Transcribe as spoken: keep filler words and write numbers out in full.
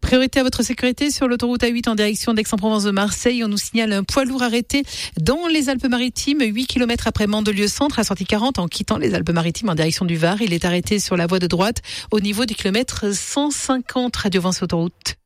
Priorité à votre sécurité sur l'autoroute A huit en direction d'Aix-en-Provence de Marseille. On nous signale un poids lourd arrêté dans les Alpes-Maritimes, huit kilomètres après Mandelieu-Centre, à sortie quarante, en quittant les Alpes-Maritimes en direction du Var. Il est arrêté sur la voie de droite au niveau du kilomètre cent cinquante. Radio Vence Autoroute.